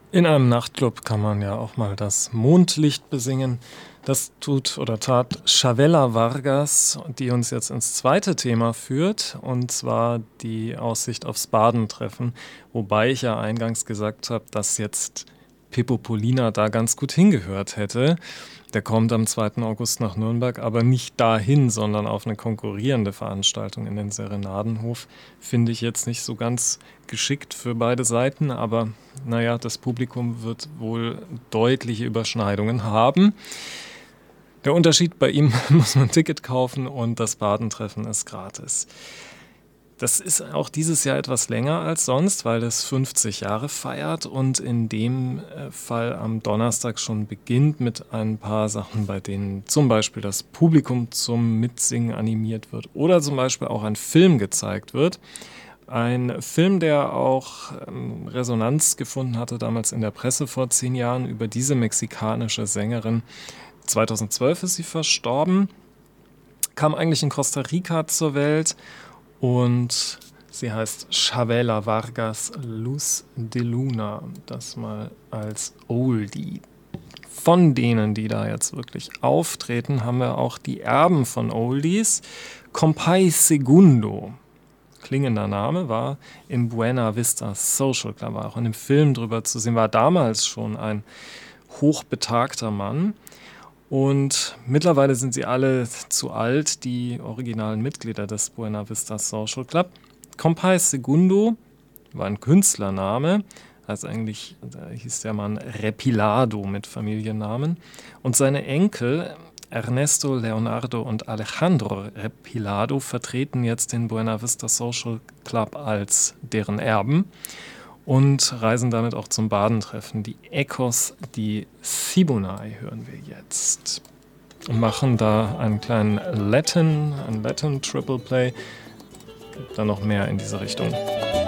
In einem Nachtclub kann man ja auch mal das Mondlicht besingen. Das tut oder tat Chavela Vargas, die uns jetzt ins zweite Thema führt, und zwar die Aussicht aufs Badentreffen. Wobei ich ja eingangs gesagt habe, dass jetzt Pippo Polina da ganz gut hingehört hätte. Der kommt am 2. August nach Nürnberg, aber nicht dahin, sondern auf eine konkurrierende Veranstaltung in den Serenadenhof. Finde ich jetzt nicht so ganz geschickt für beide Seiten, aber naja, das Publikum wird wohl deutliche Überschneidungen haben. Der Unterschied: bei ihm muss man ein Ticket kaufen und das Badentreffen ist gratis. Das ist auch dieses Jahr etwas länger als sonst, weil es 50 Jahre feiert und in dem Fall am Donnerstag schon beginnt mit ein paar Sachen, bei denen zum Beispiel das Publikum zum Mitsingen animiert wird oder zum Beispiel auch ein Film gezeigt wird. Ein Film, der auch Resonanz gefunden hatte damals in der Presse vor 10 Jahren über diese mexikanische Sängerin. 2012 ist sie verstorben, kam eigentlich in Costa Rica zur Welt und sie heißt Chavela Vargas Luz de Luna. Das mal als Oldie. Von denen, die da jetzt wirklich auftreten, haben wir auch die Erben von Oldies. Compay Segundo, klingender Name, war im Buena Vista Social Club, war auch in dem Film drüber zu sehen, war damals schon ein hochbetagter Mann. Und mittlerweile sind sie alle zu alt, die originalen Mitglieder des Buena Vista Social Club. Compay Segundo war ein Künstlername, also eigentlich hieß der Mann Repilado mit Familiennamen. Und seine Enkel Ernesto, Leonardo und Alejandro Repilado vertreten jetzt den Buena Vista Social Club als deren Erben und reisen damit auch zum Badentreffen. Die Ecos di Siboney hören wir jetzt und machen da einen kleinen Latin Triple Play. Dann noch mehr in diese Richtung.